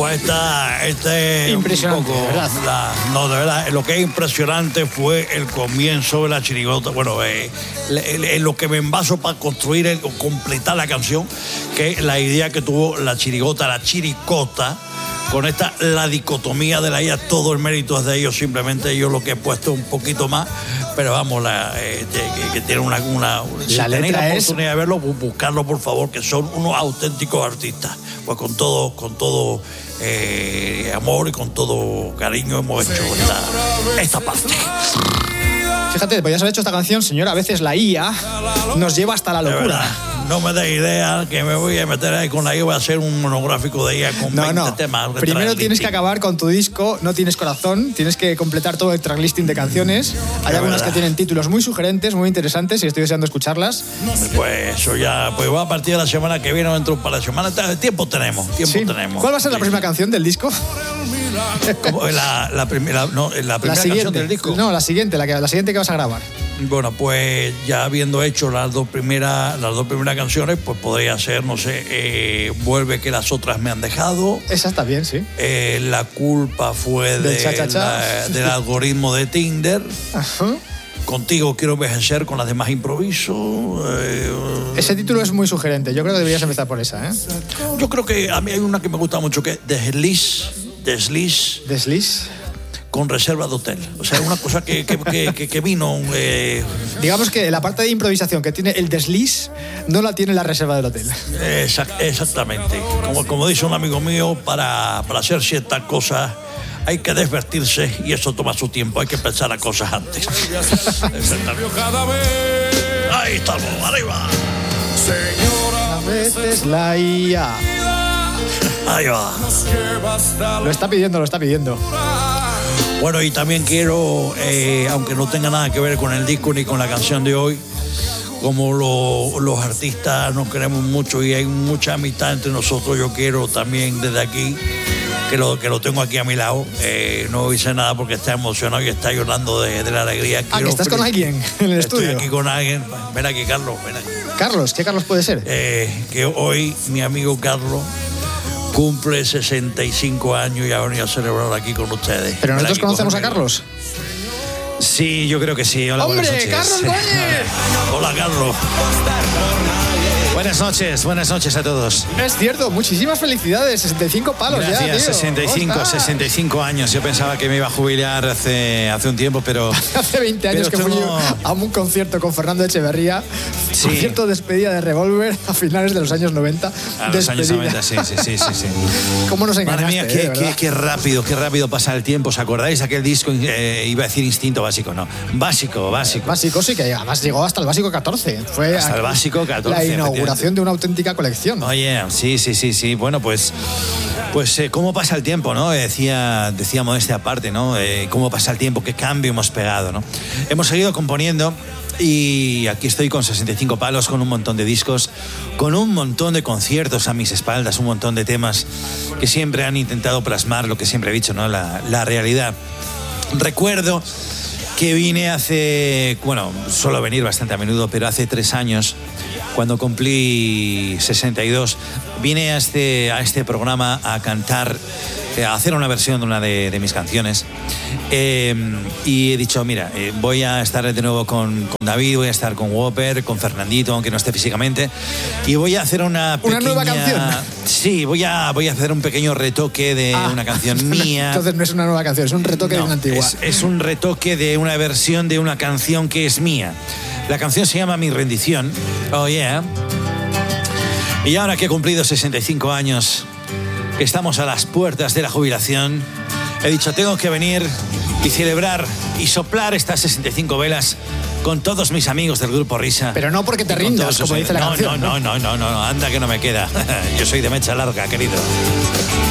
Pues impresionante, un poco, ¿verdad? No, de verdad, lo que es impresionante fue el comienzo de la chirigota. Bueno, lo que me envaso para construir o completar la canción, que es la idea que tuvo la chirigota, la chiricota, con la dicotomía de la IA, todo el mérito es de ellos, simplemente yo lo que he puesto un poquito más, pero vamos, que tiene una si tenéis la oportunidad de verlo, buscarlo por favor, que son unos auténticos artistas, pues con todo amor y con todo cariño hemos hecho esta parte. Fíjate, podías haber hecho esta canción, señor, a veces la IA nos lleva hasta la locura. No me des idea que me voy a meter ahí con la IA, voy a hacer un monográfico de IA con 20 temas. Primero tienes que acabar con tu disco, No tienes corazón, tienes que completar todo el tracklisting de canciones. Hay algunas que tienen títulos muy sugerentes, muy interesantes y estoy deseando escucharlas. Pues eso ya, pues va a partir de la semana que viene o dentro de un par de semanas. Tiempo tenemos. ¿Cuál va a ser la próxima canción del disco? La primera canción del disco. No, la siguiente que vas a grabar. Bueno, pues ya habiendo hecho las dos primeras canciones, pues podría ser, no sé, Vuelve que las otras me han dejado. Esa está bien, sí. La culpa fue del algoritmo de Tinder. Ajá. Contigo quiero envejecer con las demás improviso. Ese título es muy sugerente. Yo creo que deberías empezar por esa, ¿eh? Yo creo que a mí hay una que me gusta mucho, que es Desliz. Con reserva de hotel. O sea, una cosa que vino... Digamos que la parte de improvisación que tiene el desliz no la tiene la reserva del hotel. Exactamente. Como dice un amigo mío, para hacer ciertas cosas hay que desvestirse y eso toma su tiempo. Hay que pensar a cosas antes. Ahí estamos, arriba. A veces la IA. Ahí va. Lo está pidiendo. Bueno, y también quiero, aunque no tenga nada que ver con el disco ni con la canción de hoy, como los artistas nos queremos mucho y hay mucha amistad entre nosotros, yo quiero también desde aquí, que lo tengo aquí a mi lado, no dice nada porque está emocionado y está llorando de la alegría. ¿Que estás con alguien en el estudio? Estoy aquí con alguien. Ven aquí, Carlos, ven aquí. ¿Carlos? ¿Qué Carlos puede ser? Que hoy mi amigo Carlos cumple 65 años y ha venido a celebrar aquí con ustedes. ¿Pero nosotros conocemos a Carlos? Sí, yo creo que sí. Hola, ¡hombre, buenas noches. Carlos Góñez! Hola, Carlos. Buenas noches a todos. Es cierto, muchísimas felicidades, 65 palos. Gracias, ya, 65 años. Yo pensaba que me iba a jubilar hace un tiempo, pero... Hace 20 años que fui a un concierto con Fernando Echeverría, sí. Concierto de despedida de Revolver a finales de los años 90. A los años 90, sí. ¿Cómo nos engañaste? Madre mía, qué rápido pasa el tiempo. ¿Os acordáis aquel disco? Iba a decir Instinto Básico, no. Básico. Básico sí, que además llegó hasta el básico 14. Fue hasta el básico 14. La inauguración de una auténtica colección. Oye, sí. Bueno, pues cómo pasa el tiempo, ¿no? Decía Modestia aparte, ¿no? Cómo pasa el tiempo, qué cambio hemos pegado, ¿no? Hemos seguido componiendo y aquí estoy con 65 palos, con un montón de discos, con un montón de conciertos a mis espaldas, un montón de temas que siempre han intentado plasmar lo que siempre he dicho, ¿no? La realidad. Recuerdo que vine suelo venir bastante a menudo, pero hace 3 años, cuando cumplí 62, vine a este programa a cantar, a hacer una versión de una de mis canciones. Y he dicho, mira, voy a estar de nuevo con David, voy a estar con Whopper, con Fernandito, aunque no esté físicamente, y voy a hacer una nueva canción. Sí, voy a hacer un pequeño retoque de una canción mía. Entonces no es una nueva canción, es un retoque de una antigua. Es un retoque de una versión de una canción que es mía. La canción se llama Mi Rendición. Oh yeah. Y ahora que he cumplido 65 años, que estamos a las puertas de la jubilación, he dicho, tengo que venir y celebrar y soplar estas 65 velas con todos mis amigos del Grupo Risa. Pero no porque te rindas, como dice la canción. No, anda que no me queda. Yo soy de mecha larga, querido.